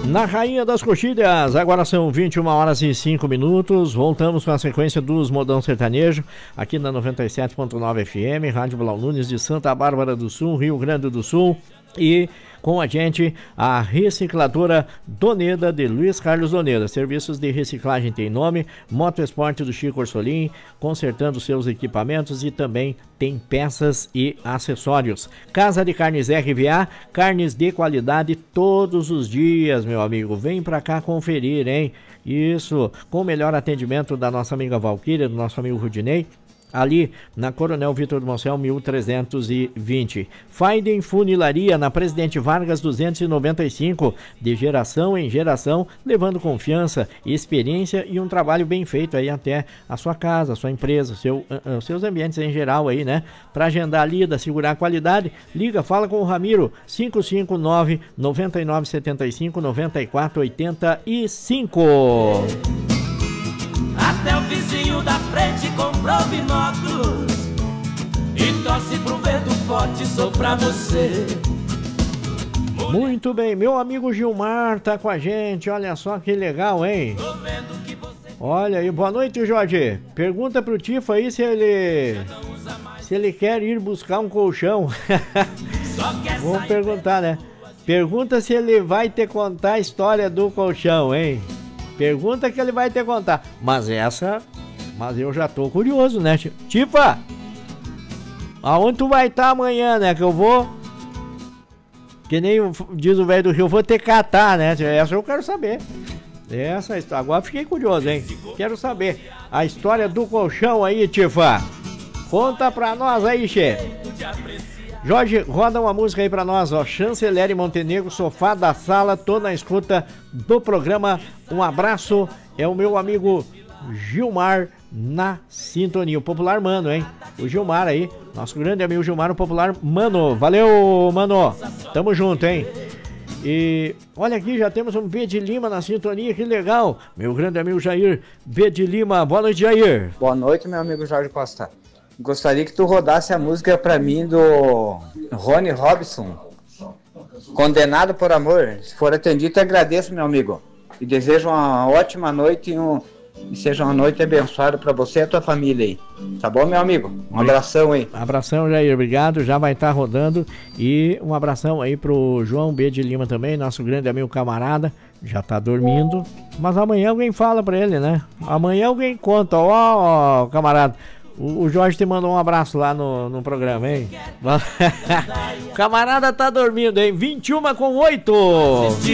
Na Rainha das Coxilhas, agora são 21h05. Voltamos com a sequência dos Modão Sertanejo, aqui na 97.9 FM, Rádio Blau Nunes de Santa Bárbara do Sul, Rio Grande do Sul. E com a gente, a recicladora Doneda, de Luiz Carlos Doneda. Serviços de reciclagem tem nome, Moto Esporte do Chico Orsolim, consertando seus equipamentos, e também tem peças e acessórios. Casa de Carnes RVA, carnes de qualidade todos os dias, meu amigo. Vem pra cá conferir, hein? Isso, com o melhor atendimento da nossa amiga Valquíria, do nosso amigo Rudinei, ali na Coronel Vitor do Moncel 1320. Faiden Funilaria, na Presidente Vargas 295, de geração em geração, levando confiança, experiência e um trabalho bem feito aí até a sua casa, a sua empresa, seus ambientes em geral aí, né? Para agendar a lida, segurar a qualidade, liga, fala com o Ramiro, 559-9975-9485. Até o vizinho da frente comprou binóculos e torce pro vento forte soprar você. Muito bem, meu amigo Gilmar tá com a gente, olha só que legal, hein? Olha aí, boa noite, Jorge. Pergunta pro Tifa aí se ele quer ir buscar um colchão. Vamos perguntar, né? Pergunta se ele vai te contar a história do colchão, hein? Pergunta que ele vai te contar. Mas eu já tô curioso, né? Tifa, aonde tu vai estar amanhã, né? Que eu vou, que nem diz o velho do Rio, eu vou te catar, né? Essa eu quero saber. Essa história, agora fiquei curioso, hein? Quero saber a história do colchão aí, Tifa. Conta pra nós aí, chefe. Jorge, roda uma música aí pra nós, ó. Chanceler e Montenegro, Sofá da Sala, tô na escuta do programa. Um abraço, é o meu amigo Gilmar na sintonia. O Popular Mano, hein? O Gilmar aí, nosso grande amigo Gilmar, o Popular Mano. Valeu, mano. Tamo junto, hein? E olha aqui, já temos um B de Lima na sintonia, que legal. Meu grande amigo Jair B de Lima. Boa noite, Jair. Boa noite, meu amigo Jorge Costa. Gostaria que tu rodasse a música pra mim do Rony Robson, Condenado por Amor. Se for atendido, te agradeço, meu amigo. E desejo uma ótima noite e seja uma noite abençoada pra você e a tua família aí. Tá bom, meu amigo? Um abração aí. Abração, Jair. Obrigado. Já vai estar rodando. E um abração aí pro João B de Lima também, nosso grande amigo camarada. Já tá dormindo. Mas amanhã alguém fala pra ele, né? Amanhã alguém conta. Ó, camarada. O Jorge te mandou um abraço lá no programa, hein? O camarada tá dormindo, hein? 21h08.